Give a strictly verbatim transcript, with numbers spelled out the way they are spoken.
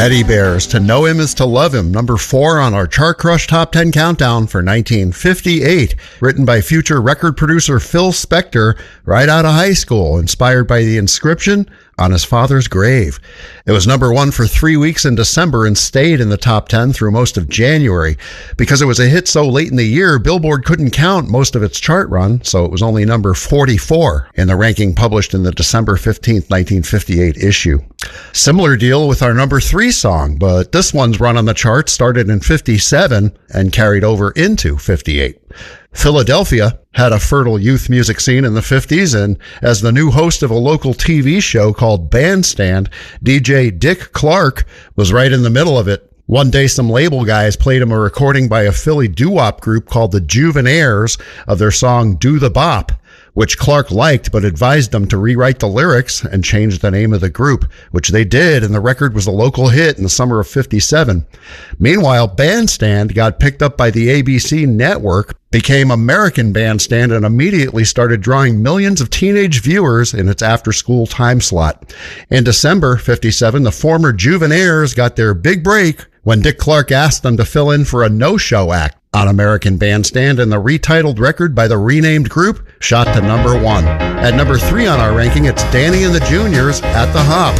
Teddy Bears, To Know Him Is to Love Him, number four on our Chart Crush Top ten Countdown for nineteen fifty-eight, written by future record producer Phil Spector right out of high school, inspired by the inscription on his father's grave. It was number one for three weeks in December and stayed in the top ten through most of January. Because it was a hit so late in the year, Billboard couldn't count most of its chart run, so it was only number forty-four in the ranking published in the December fifteenth, nineteen fifty-eight issue. Similar deal with our number three song, but this one's run on the chart started in fifty-seven and carried over into fifty-eight. Philadelphia had a fertile youth music scene in the fifties, and as the new host of a local T V show called Bandstand, D J Dick Clark was right in the middle of it. One day, some label guys played him a recording by a Philly doo-wop group called the Juvenaires of their song Do the Bop, which Clark liked but advised them to rewrite the lyrics and change the name of the group, which they did, and the record was a local hit in the summer of fifty-seven. Meanwhile, Bandstand got picked up by the A B C network, became American Bandstand, and immediately started drawing millions of teenage viewers in its after-school time slot. In December fifty-seven, the former Juvenaires got their big break when Dick Clark asked them to fill in for a no-show act on American Bandstand, and the retitled record by the renamed group shot to number one. At number three on our ranking, it's Danny and the Juniors, At the Hop.